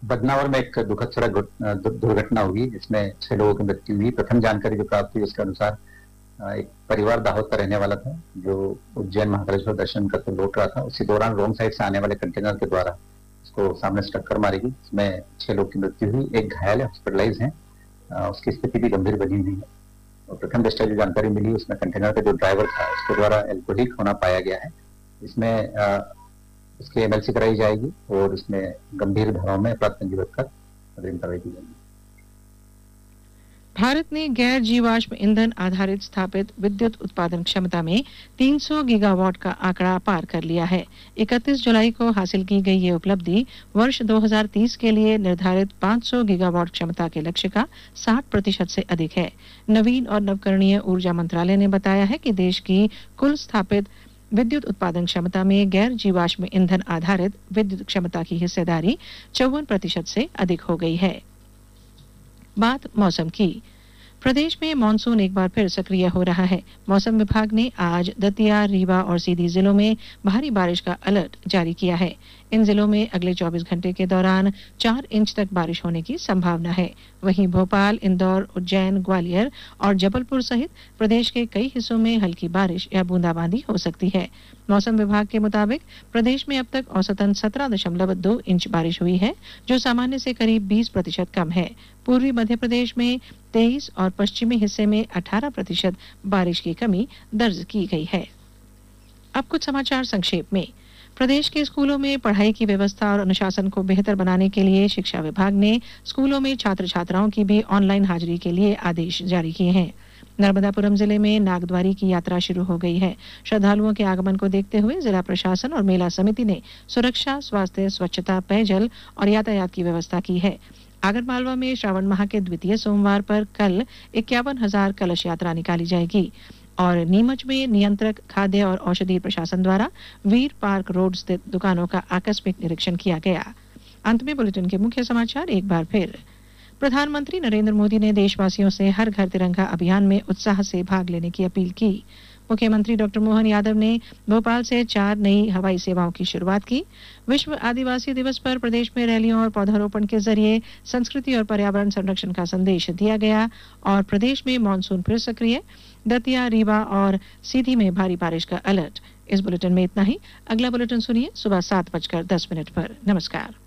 बदनावर में एक दुखद सड़क दुर्घटना हुई जिसमें 6 लोगों की मृत्यु हुई। प्रथम जानकारी जो प्राप्त हुई उसके अनुसार एक परिवार दाहोद का रहने वाला था जो उज्जैन महाकालेश्वर दर्शन करके लौट रहा था। उसी दौरान रोंग साइड से आने वाले कंटेनर के द्वारा उसको सामने से टक्कर मारी गई। इसमें 6 लोग की मृत्यु हुई, एक घायल है, हॉस्पिटलाइज है, उसकी स्थिति भी गंभीर बनी हुई है। और प्रथम दृष्टया जो जानकारी मिली उसमें कंटेनर का जो ड्राइवर था उसके द्वारा एल्कोहलिक होना पाया गया है। इसमें उसकी एमएलसी कराई जाएगी और इसमें गंभीर धाराओं में अपराध पंजीबद्ध कर अग्रिम कार्रवाई की जाएगी। भारत ने गैर जीवाश्म ईंधन आधारित स्थापित विद्युत उत्पादन क्षमता में 300 गीगावाट का आंकड़ा पार कर लिया है। 31 जुलाई को हासिल की गई ये उपलब्धि वर्ष 2030 के लिए निर्धारित 500 गीगावाट क्षमता के लक्ष्य का 60% से अधिक है। नवीन और नवकरणीय ऊर्जा मंत्रालय ने बताया है कि देश की कुल स्थापित विद्युत उत्पादन क्षमता में गैर जीवाश्म ईंधन आधारित विद्युत क्षमता की हिस्सेदारी 54% से अधिक हो गई है। बात मौसम की। प्रदेश में मानसून एक बार फिर सक्रिय हो रहा है। मौसम विभाग ने आज दतिया, रीवा और सीधी जिलों में भारी बारिश का अलर्ट जारी किया है। इन जिलों में अगले 24 घंटे के दौरान 4 इंच तक बारिश होने की संभावना है। वहीं भोपाल, इंदौर, उज्जैन, ग्वालियर और जबलपुर सहित प्रदेश के कई हिस्सों में हल्की बारिश या बूंदाबांदी हो सकती है। मौसम विभाग के मुताबिक प्रदेश में अब तक औसतन 17.2 इंच बारिश हुई है, जो सामान्य से करीब 20% कम है। पूर्वी मध्य प्रदेश में 23 और पश्चिमी हिस्से में 18% बारिश की कमी दर्ज की गई है। अब कुछ समाचार संक्षेप में। प्रदेश के स्कूलों में पढ़ाई की व्यवस्था और अनुशासन को बेहतर बनाने के लिए शिक्षा विभाग ने स्कूलों में छात्र छात्राओं की भी ऑनलाइन हाजिरी के लिए आदेश जारी किए हैं। नर्मदापुरम जिले में नागद्वारी की यात्रा शुरू हो गई है। श्रद्धालुओं के आगमन को देखते हुए जिला प्रशासन और मेला समिति ने सुरक्षा, स्वास्थ्य, स्वच्छता, पेयजल और यातायात की व्यवस्था की है। आगरमालवा में श्रावण माह के द्वितीय सोमवार पर कल 51,000 कलश यात्रा निकाली जाएगी और नीमच में नियंत्रक खाद्य और औषधि प्रशासन द्वारा वीर पार्क रोड स्थित दुकानों का आकस्मिक निरीक्षण किया गया। अंत में बुलेटिन के मुख्य समाचार एक बार फिर। प्रधानमंत्री नरेंद्र मोदी ने देशवासियों से हर घर तिरंगा अभियान में उत्साह से भाग लेने की अपील की। मुख्यमंत्री डॉक्टर मोहन यादव ने भोपाल से 4 नई हवाई सेवाओं की शुरुआत की। विश्व आदिवासी दिवस पर प्रदेश में रैलियों और पौधारोपण के जरिए संस्कृति और पर्यावरण संरक्षण का संदेश दिया गया और प्रदेश में मानसून फिर सक्रिय। दतिया, रीवा और सीधी में भारी बारिश का अलर्ट। इस बुलेटिन में इतना ही। अगला बुलेटिन सुनिए सुबह 7:10 पर। नमस्कार।